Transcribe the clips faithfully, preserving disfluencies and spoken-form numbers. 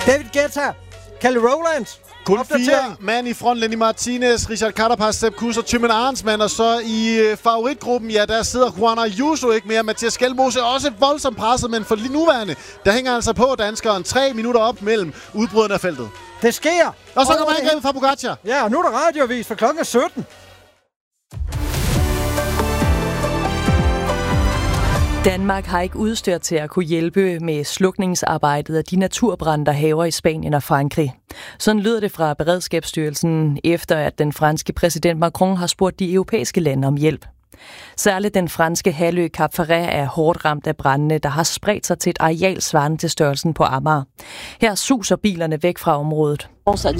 David Guetta, Kelly Rowland. Kun fire mand i front. Lenny Martinez, Richard Carapaz, Sepp Kuss og Thymen Arensman. Og så i øh, favoritgruppen, ja, der sidder Juan Ayuso ikke mere. Mathias Skelmose også voldsomt presset, men for lige nuværende, der hænger altså på danskeren tre minutter op mellem udbryderne af feltet. Det sker! Og så kommer angrebet fra Pogacar. Ja, og nu er der radioavis for klokken sytten. Danmark har ikke udstyr til at kunne hjælpe med slukningsarbejdet af de naturbrande, der hærger i Spanien og Frankrig. Sådan lyder det fra Beredskabsstyrelsen, efter at den franske præsident Macron har spurgt de europæiske lande om hjælp. Særligt den franske halvø Cap Ferret er hårdt ramt af brandene, der har spredt sig til et areal svarende til størrelsen på Amager. Her suser bilerne væk fra området.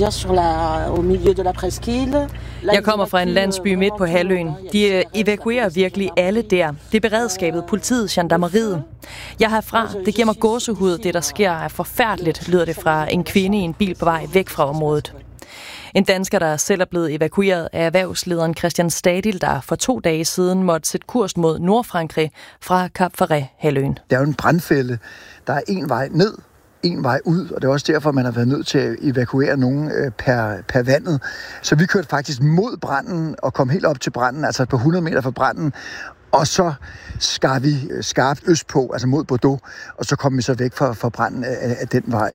Jeg kommer fra en landsby midt på halvøen. De evakuerer virkelig alle der. Det er beredskabet, politiet, gendarmeriet. Jeg herfra, det giver mig gåsehud. Det, der sker, er forfærdeligt, lyder det fra en kvinde i en bil på vej væk fra området. En dansker, der selv er blevet evakueret af erhvervslederen Christian Stadil, der for to dage siden måtte sætte kurs mod Nordfrankrig fra Cap Ferret-halvøen. Det er jo en brandfælde. Der er en vej ned, en vej ud, og det er også derfor, man har været nødt til at evakuere nogen per, per vandet. Så vi kørte faktisk mod branden og kom helt op til branden, altså på hundrede meter fra branden, og så skar vi skarpt østpå, altså mod Bordeaux, og så kom vi så væk fra, fra branden af, af den vej.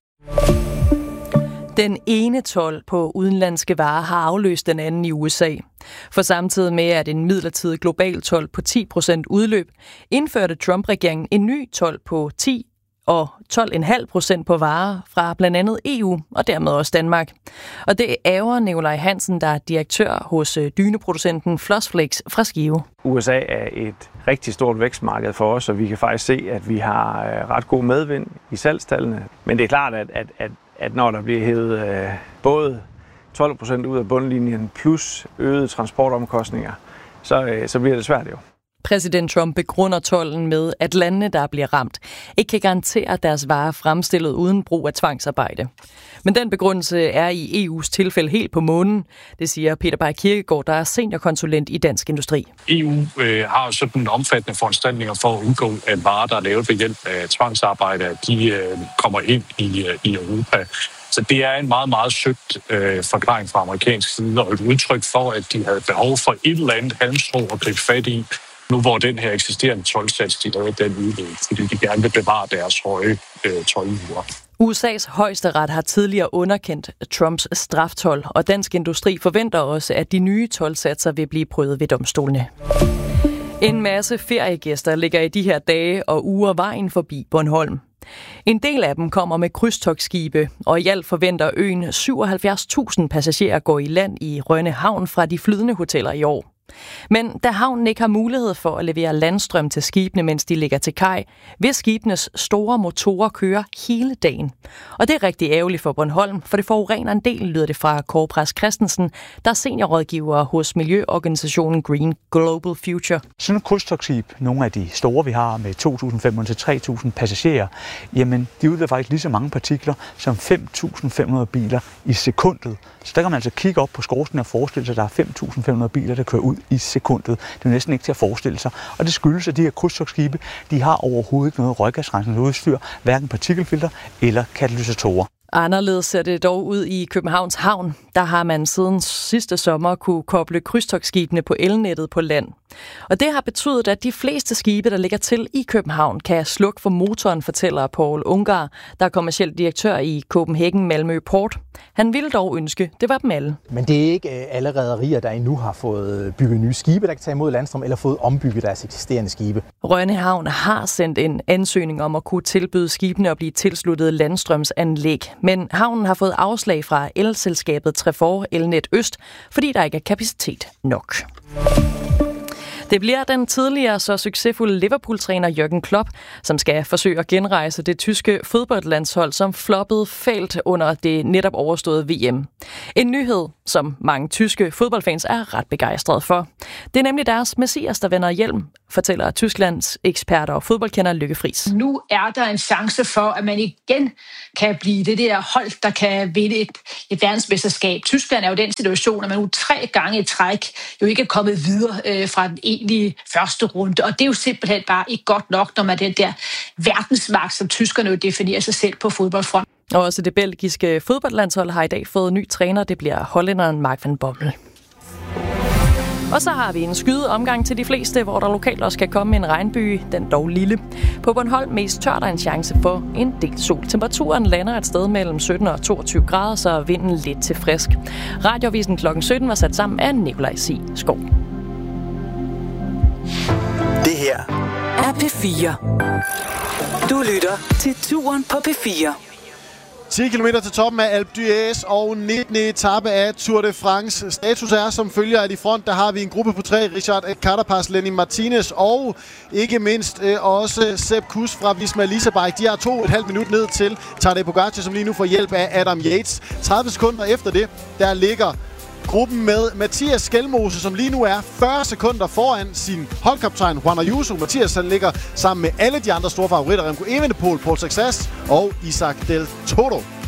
Den ene told på udenlandske varer har afløst den anden i U S A. For samtidig med, at en midlertidig global told på ti procent udløb, indførte Trump-regeringen en ny told på ti og tolv komma fem procent på varer fra blandt andet E U og dermed også Danmark. Og det ærger Nikolaj Hansen, der er direktør hos dyneproducenten Flossflex fra Skive. U S A er et rigtig stort vækstmarked for os, og vi kan faktisk se, at vi har ret god medvind i salgstallene. Men det er klart, at, at, at at når der bliver hævet øh, både tolv procent ud af bundlinjen plus øgede transportomkostninger, så, øh, så bliver det svært jo. Præsident Trump begrunder tolden med, at landene, der bliver ramt, ikke kan garantere, at deres varer fremstillet uden brug af tvangsarbejde. Men den begrundelse er i E U's tilfælde helt på månen. Det siger Peter Bay Kirkegaard, der er seniorkonsulent i Dansk Industri. E U øh, har sådan en omfattende foranstaltninger for at undgå, at varer, der er lavet ved hjælp af tvangsarbejde, de øh, kommer ind i, øh, i Europa. Så det er en meget, meget søgt øh, forklaring fra amerikansk side, og et udtryk for, at de havde behov for et eller andet halmstrå at gribe fat i, nu hvor den her eksisterende toldsats, de lavede den udløb, fordi de gerne vil bevare deres høje øh, toldmure. U S A's højesteret har tidligere underkendt Trumps straftold, og Dansk Industri forventer også, at de nye toldsatser vil blive prøvet ved domstolene. En masse feriegæster ligger i de her dage og uger vejen forbi Bornholm. En del af dem kommer med krydstogtskibe, og i alt forventer øen syvoghalvfjerds tusind passagerer går i land i Rønne Havn fra de flydende hoteller i år. Men da havnen ikke har mulighed for at levere landstrøm til skibene, mens de ligger til kaj, vil skibenes store motorer køre hele dagen. Og det er rigtig ærgerligt for Bornholm, for det forurener en del, lyder det fra Kåre Præs Christensen, der er seniorrådgiver hos miljøorganisationen Green Global Future. Sådan et krydstogtskib, nogle af de store vi har med to tusind fem hundrede til tre tusind passagerer, jamen de udleder faktisk lige så mange partikler som fem tusind fem hundrede biler i sekundet. Så der kan man altså kigge op på skorstenen og forestille sig, at der er fem tusind fem hundrede biler, der kører ud i sekundet. Det er næsten ikke til at forestille sig. Og det skyldes, at de her krydstogtskibe, de har overhovedet ikke noget røggasrensende udstyr, hverken partikelfilter eller katalysatorer. Anderledes ser det dog ud i Københavns Havn. Der har man siden sidste sommer kunne koble krydstogtskibene på elnettet på land. Og det har betydet, at de fleste skibe, der ligger til i København, kan slukke for motoren, fortæller Paul Ungar, der er kommerciel direktør i Copenhagen Malmø Port. Han ville dog ønske, det var dem alle. Men det er ikke alle rederier, der endnu har fået bygget nye skibe, der kan tage imod landstrøm, eller fået ombygget deres eksisterende skibe. Rønne Havn har sendt en ansøgning om at kunne tilbyde skibene at blive tilsluttet landstrømsanlæg. Men havnen har fået afslag fra elselskabet Trefor Elnet Øst, fordi der ikke er kapacitet nok. Det bliver den tidligere så succesfulde Liverpool-træner Jürgen Klopp, som skal forsøge at genrejse det tyske fodboldlandshold, som floppede fælt under det netop overståede V M. En nyhed, som mange tyske fodboldfans er ret begejstrede for. Det er nemlig deres messias, der vender hjelm, fortæller Tysklands eksperter og fodboldkender Lykke Friis. Nu er der en chance for, at man igen kan blive det der hold, der kan vinde et, et verdensmesterskab. Tyskland er jo den situation, at man nu tre gange i træk jo ikke er kommet videre øh, fra den egentlige første runde. Og det er jo simpelthen bare ikke godt nok, når man er den der verdensmagt, som tyskerne jo definerer sig selv på fodboldfront. Og også det belgiske fodboldlandshold har i dag fået ny træner. Det bliver hollænderen Mark van Bommel. Og så har vi en skyde omgang til de fleste, hvor der lokalt også kan komme en regnbyge, den dog lille. På Bornholm mest tørt er en chance for en del sol. Temperaturen lander et sted mellem sytten og toogtyve grader, så vinden lidt til frisk. Radioavisen klokken sytten var sat sammen af Nikolaj C. Skov. Det her er P fire. Du lytter til Turen på P fire. ti kilometer til toppen af Alpe d'Huez og nittende etape af Tour de France. Status er som følger, at i front der har vi en gruppe på tre. Richard Carapaz, Lenny Martinez og ikke mindst øh, også Sepp Kuss fra Visma Leasebike. De har to og et halvt minut ned til Tadej Pogacar, som lige nu får hjælp af Adam Yates. tredive sekunder efter det, der ligger gruppen med Mathias Skelmose, som lige nu er fyrre sekunder foran sin holdkaptajn Juan Ayuso. Mathias han ligger sammen med alle de andre store favoritter, Remco Evenepoel, Paul Saxas og Isaac Del Toro.